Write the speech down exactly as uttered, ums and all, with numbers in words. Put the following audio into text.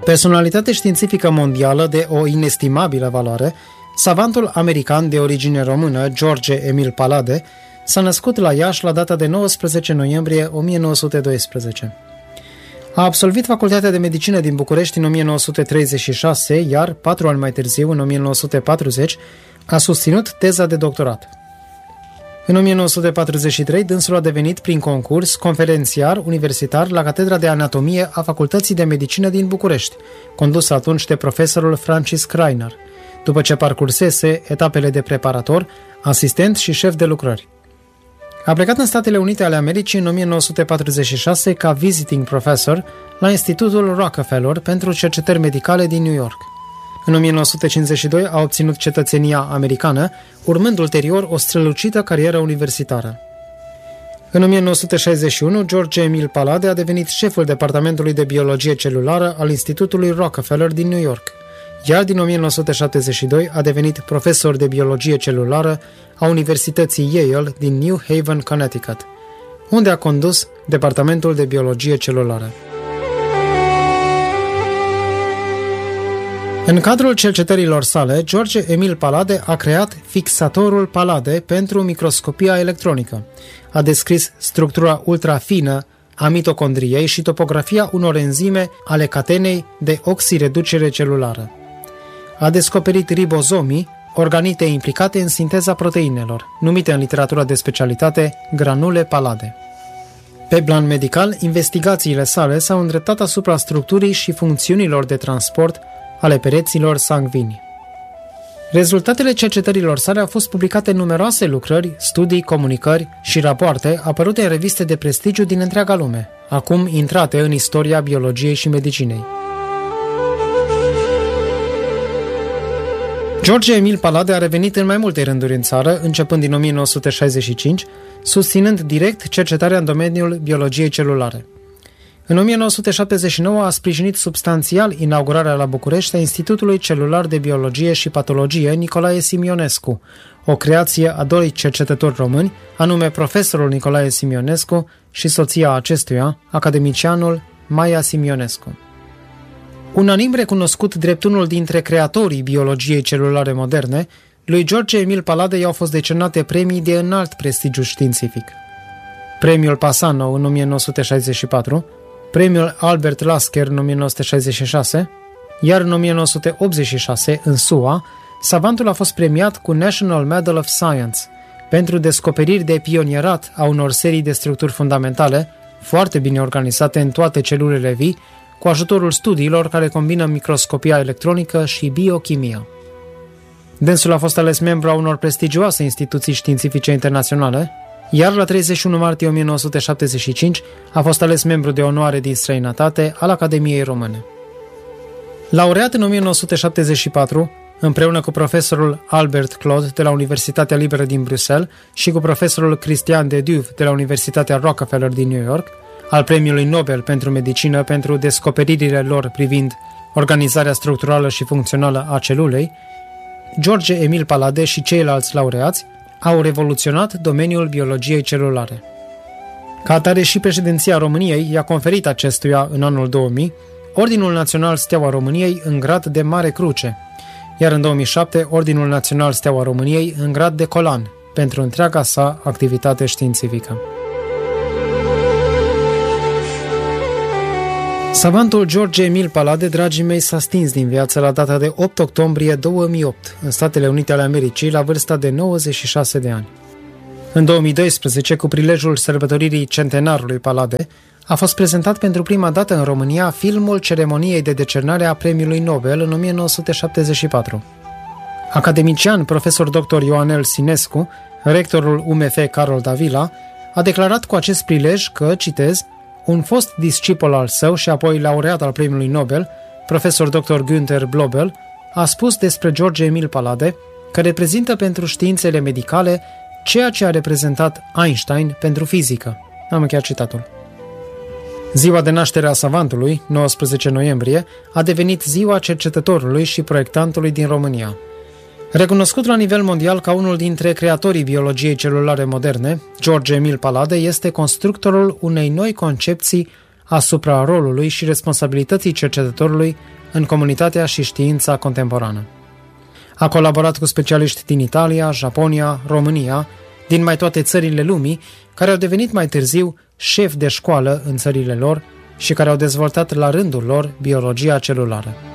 Personalitate științifică mondială de o inestimabilă valoare, savantul american de origine română, George Emil Palade, s-a născut la Iași la data de nouăsprezece noiembrie o mie nouă sute doisprezece. A absolvit Facultatea de Medicină din București în o mie nouă sute treizeci și șase, iar, patru ani mai târziu, în o mie nouă sute patruzeci, a susținut teza de doctorat. În o mie nouă sute patruzeci și trei, dânsul a devenit, prin concurs, conferențiar universitar la Catedra de Anatomie a Facultății de Medicină din București, condusă atunci de profesorul Francis Kreiner, după ce parcursese etapele de preparator, asistent și șef de lucrări. A plecat în Statele Unite ale Americii în o mie nouă sute patruzeci și șase ca visiting professor la Institutul Rockefeller pentru cercetări medicale din New York. În o mie nouă sute cincizeci și doi a obținut cetățenia americană, urmând ulterior o strălucită carieră universitară. În o mie nouă sute șaizeci și unu, George Emil Palade a devenit șeful Departamentului de Biologie Celulară al Institutului Rockefeller din New York, iar din o mie nouă sute șaptezeci și doi a devenit profesor de biologie celulară a Universității Yale din New Haven, Connecticut, unde a condus Departamentul de Biologie Celulară. În cadrul cercetărilor sale, George Emil Palade a creat fixatorul Palade pentru microscopia electronică. A descris structura ultrafină a mitocondriei și topografia unor enzime ale catenei de oxireducere celulară. A descoperit ribozomii, organite implicate în sinteza proteinelor, numite în literatura de specialitate granule Palade. Pe plan medical, investigațiile sale s-au îndreptat asupra structurii și funcțiunilor de transport ale pereților sanguini. Rezultatele cercetărilor sale au fost publicate în numeroase lucrări, studii, comunicări și rapoarte apărute în reviste de prestigiu din întreaga lume, acum intrate în istoria biologiei și medicinei. George Emil Palade a revenit în mai multe rânduri în țară, începând din o mie nouă sute șaizeci și cinci, susținând direct cercetarea în domeniul biologiei celulare. În o mie nouă sute șaptezeci și nouă a sprijinit substanțial inaugurarea la București a Institutului Celular de Biologie și Patologie Nicolae Simionescu, o creație a doi cercetători români, anume profesorul Nicolae Simionescu și soția acestuia, academicianul Maia Simionescu. Unanim recunoscut drept unul dintre creatorii biologiei celulare moderne, lui George Emil Palade i-au fost decernate premii de înalt prestigiu științific. Premiul Passano în o mie nouă sute șaizeci și patru, Premiul Albert Lasker în o mie nouă sute șaizeci și șase, iar în o mie nouă sute optzeci și șase, în S U A, savantul a fost premiat cu National Medal of Science pentru descoperiri de pionierat a unor serii de structuri fundamentale, foarte bine organizate în toate celulele vii, cu ajutorul studiilor care combină microscopia electronică și biochimia. Dânsul a fost ales membru a unor prestigioase instituții științifice internaționale, iar la treizeci și unu martie o mie nouă sute șaptezeci și cinci a fost ales membru de onoare din străinătate al Academiei Române. Laureat în o mie nouă sute șaptezeci și patru, împreună cu profesorul Albert Claude de la Universitatea Liberă din Bruxelles și cu profesorul Christian de Duve de la Universitatea Rockefeller din New York, al Premiului Nobel pentru Medicină pentru descoperirile lor privind organizarea structurală și funcțională a celulei, George Emil Palade și ceilalți laureați au revoluționat domeniul biologiei celulare. Ca atare și președinția României i-a conferit acestuia în anul două mii Ordinul Național Steaua României în grad de Mare Cruce, iar în două mii șapte Ordinul Național Steaua României în grad de Colan, pentru întreaga sa activitate științifică. Savantul George Emil Palade, dragii mei, s-a stins din viață la data de opt octombrie două mii opt, în Statele Unite ale Americii, la vârsta de nouăzeci și șase de ani. În două mii doisprezece, cu prilejul sărbătoririi centenarului Palade, a fost prezentat pentru prima dată în România filmul ceremoniei de decernare a Premiului Nobel în o mie nouă sute șaptezeci și patru. Academician profesor doctor Ioanel Sinescu, rectorul U M F Carol Davila, a declarat cu acest prilej că, citez, un fost discipol al său și apoi laureat al Premiului Nobel, profesor doctor Günther Blobel, a spus despre George Emil Palade că reprezintă pentru științele medicale ceea ce a reprezentat Einstein pentru fizică. Am încheiat citatul. Ziua de naștere a savantului, nouăsprezece noiembrie, a devenit ziua cercetătorului și proiectantului din România. Recunoscut la nivel mondial ca unul dintre creatorii biologiei celulare moderne, George Emil Palade este constructorul unei noi concepții asupra rolului și responsabilității cercetătorului în comunitatea și știința contemporană. A colaborat cu specialiști din Italia, Japonia, România, din mai toate țările lumii, care au devenit mai târziu șefi de școală în țările lor și care au dezvoltat la rândul lor biologia celulară.